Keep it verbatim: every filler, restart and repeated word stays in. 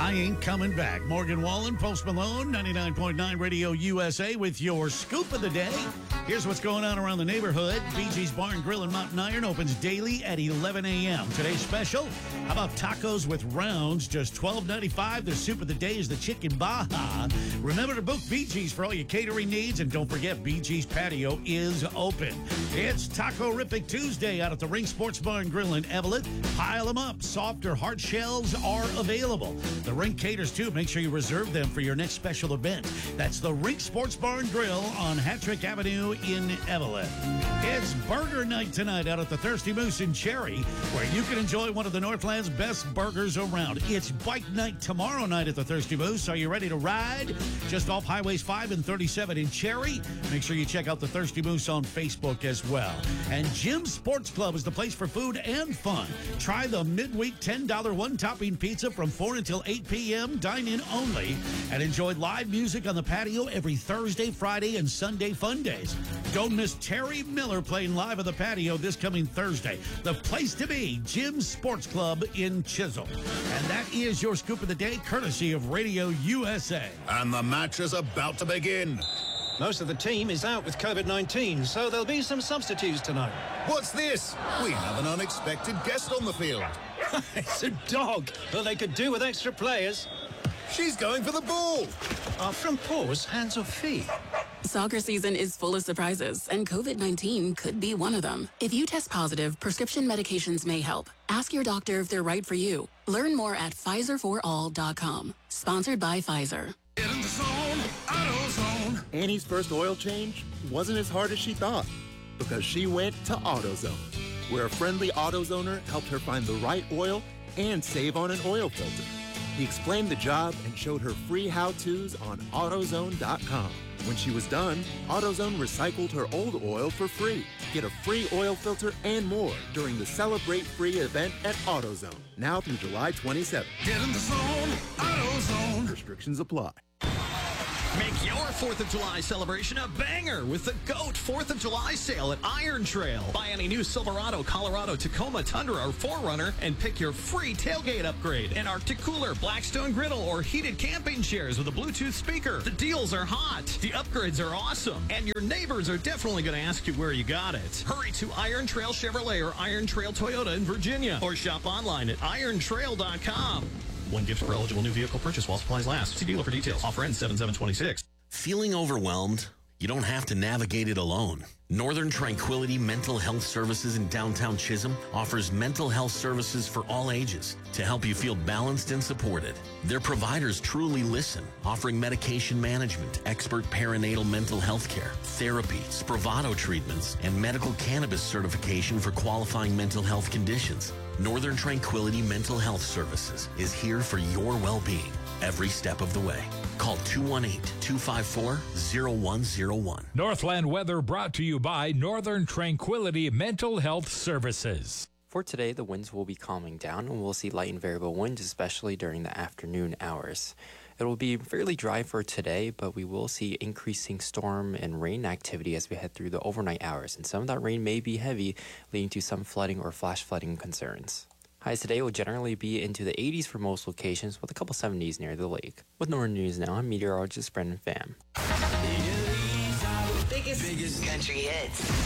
I Ain't Coming Back. Morgan Wallen, Post Malone, ninety-nine point nine Radio U S A with your scoop of the day. Here's what's going on around the neighborhood. Bee Gees Bar and Grill in Mountain Iron opens daily at eleven a.m. Today's special, how about tacos with rounds? Just twelve ninety-five. The soup of the day is the chicken baja. Remember to book Bee Gees for all your catering needs. And don't forget, Bee Gees Patio is open. It's Taco-rific Tuesday out at the Ring Sports Bar and Grill in Evelyn. Pile them up. Soft or hard shells are available. The Rink caters, too. Make sure you reserve them for your next special event. That's the Rink Sports Bar and Grill on Hattrick Avenue in Evelyn. It's burger night tonight out at the Thirsty Moose in Cherry, where you can enjoy one of the Northland's best burgers around. It's bike night tomorrow night at the Thirsty Moose. Are you ready to ride? Just off Highways five and thirty-seven in Cherry. Make sure you check out the Thirsty Moose on Facebook as well. And Jim's Sports Club is the place for food and fun. Try the midweek ten dollar one-topping pizza from four until eight p.m. Dine-in only. And enjoy live music on the patio every Thursday, Friday, and Sunday fun days. Don't miss Terry Miller playing live on the patio this coming Thursday. The place to be, Jim's Sports Club in Chisholm. And that is your scoop of the day, courtesy of Radio U S A. And the match is about to begin. Most of the team is out with COVID nineteen, so there'll be some substitutes tonight. What's this? We have an unexpected guest on the field. It's a dog. Well, they could do with extra players. She's going for the ball. Our front paws, hands or feet? Soccer season is full of surprises, and COVID nineteen could be one of them. If you test positive, prescription medications may help. Ask your doctor if they're right for you. Learn more at Pfizer for all dot com. Sponsored by Pfizer. Get in the zone, AutoZone. Annie's first oil change wasn't as hard as she thought because she went to AutoZone, where a friendly AutoZoner helped her find the right oil and save on an oil filter. He explained the job and showed her free how-tos on AutoZone dot com. When she was done, AutoZone recycled her old oil for free. Get a free oil filter and more during the Celebrate Free event at AutoZone, now through July twenty-seventh. Get in the zone, AutoZone. Restrictions apply. Make your fourth of July celebration a banger with the GOAT fourth of July sale at Iron Trail. Buy any new Silverado, Colorado, Tacoma, Tundra, or four runner and pick your free tailgate upgrade. An Arctic cooler, Blackstone griddle, or heated camping chairs with a Bluetooth speaker. The deals are hot. The upgrades are awesome. And your neighbors are definitely going to ask you where you got it. Hurry to Iron Trail Chevrolet or Iron Trail Toyota in Virginia. Or shop online at iron trail dot com. One gift for eligible new vehicle purchase while supplies last. See dealer for details. Offer ends seven seven twenty-six. Feeling overwhelmed? You don't have to navigate it alone. Northern Tranquility Mental Health Services in downtown Chisholm offers mental health services for all ages to help you feel balanced and supported. Their providers truly listen, offering medication management, expert perinatal mental health care, therapy, Spravato treatments, and medical cannabis certification for qualifying mental health conditions. Northern Tranquility Mental Health Services is here for your well-being every step of the way. Call two one eight, two five four, zero one zero one. Northland weather brought to you by Northern Tranquility Mental Health Services. For today, the winds will be calming down and we'll see light and variable winds, especially during the afternoon hours. It will be fairly dry for today, but we will see increasing storm and rain activity as we head through the overnight hours, and some of that rain may be heavy, leading to some flooding or flash flooding concerns. Highs today will generally be into the eighties for most locations, with a couple seventies near the lake. With Northern News Now, I'm meteorologist Brendan Pham. Biggest, biggest country hits.